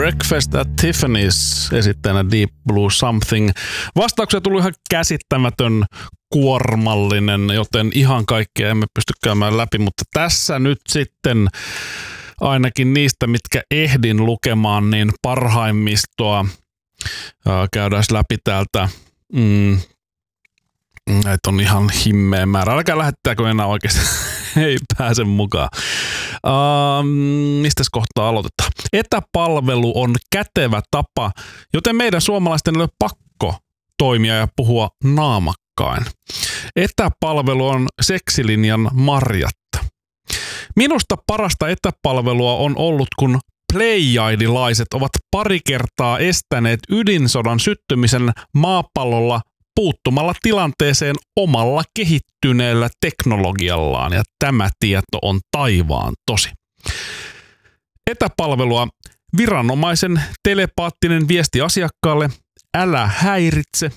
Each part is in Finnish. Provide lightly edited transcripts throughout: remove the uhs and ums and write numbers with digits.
Breakfast at Tiffany's esittäjänä Deep Blue Something. Vastauksia tuli ihan käsittämätön kuormallinen, joten ihan kaikkea emme pysty käymään läpi, mutta tässä nyt sitten ainakin niistä, mitkä ehdin lukemaan, niin parhaimmistoa käydään läpi täältä. Näitä on ihan himmeä määrä. Älkää lähettääkö enää oikeasti. Ei pääse mukaan. Mistäs kohtaa aloitetaan? Etäpalvelu on kätevä tapa, joten meidän suomalaisten ei ole pakko toimia ja puhua naamakkain. Etäpalvelu on seksilinjan marjatta. Minusta parasta etäpalvelua on ollut, kun pleijaidilaiset ovat pari kertaa estäneet ydinsodan syttymisen maapallolla puuttumalla tilanteeseen omalla kehittyneellä teknologiallaan, ja tämä tieto on taivaan tosi. Etäpalvelua: viranomaisen telepaattinen viesti asiakkaalle, älä häiritse.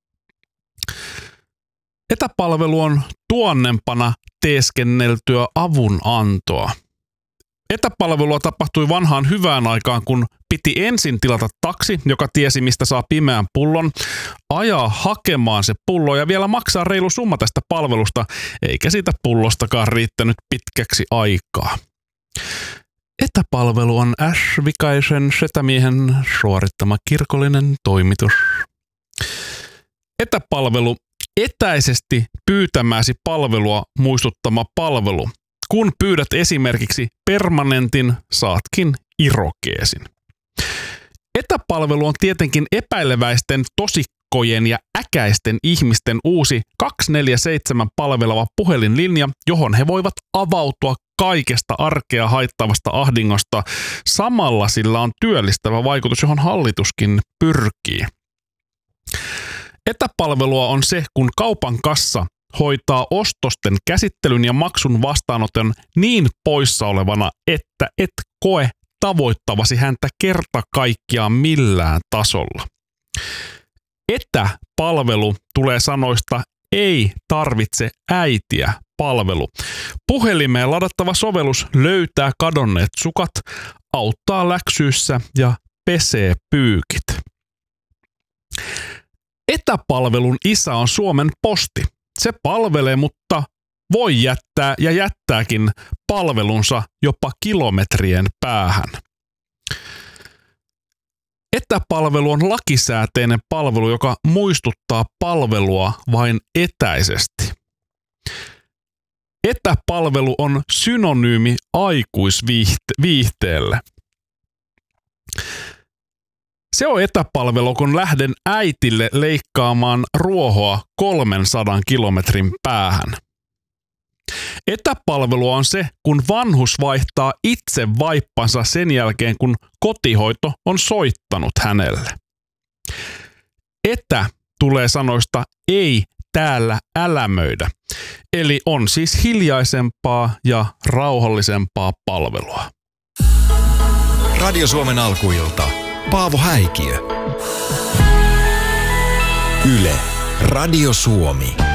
Etäpalvelu on tuonnempana teeskenneltyä avunantoa. Etäpalvelua tapahtui vanhaan hyvään aikaan, kun piti ensin tilata taksi, joka tiesi mistä saa pimeän pullon, ajaa hakemaan se pullo ja vielä maksaa reilu summa tästä palvelusta, eikä siitä pullostakaan riittänyt pitkäksi aikaa. Etäpalvelu on Vikaisen setämiehen suorittama kirkollinen toimitus. Etäpalvelu: etäisesti pyytämäsi palvelua muistuttama palvelu. Kun pyydät esimerkiksi permanentin, saatkin irokeesin. Etäpalvelu on tietenkin epäileväisten tosikkojen ja äkäisten ihmisten uusi 247 palveleva puhelinlinja, johon he voivat avautua kaikesta arkea haittavasta ahdingosta. Samalla sillä on työllistävä vaikutus, johon hallituskin pyrkii. Etäpalvelua on se, kun kaupan kassa hoitaa ostosten käsittelyn ja maksun vastaanoton niin poissa olevana, että et koe tavoittavasi häntä kerta kaikkiaan millään tasolla. Etäpalvelu tulee sanoista ei tarvitse äitiä palvelu. Puhelimeen ladattava sovellus löytää kadonneet sukat, auttaa läksyissä ja pesee pyykit. Etäpalvelun isä on Suomen Posti. Se palvelee, mutta voi jättää ja jättääkin palvelunsa jopa kilometrien päähän. Etäpalvelu on lakisääteinen palvelu, joka muistuttaa palvelua vain etäisesti. Etäpalvelu on synonyymi aikuisviihteelle. Se on etäpalvelu, kun lähden äitille leikkaamaan ruohoa 300 kilometrin päähän. Etäpalvelu on se, kun vanhus vaihtaa itse vaippansa sen jälkeen, kun kotihoito on soittanut hänelle. Etä tulee sanoista ei täällä älämöidä, eli on siis hiljaisempaa ja rauhallisempaa palvelua. Radio Suomen alkuilta. Paavo Häikiö. Yle. Radio Suomi.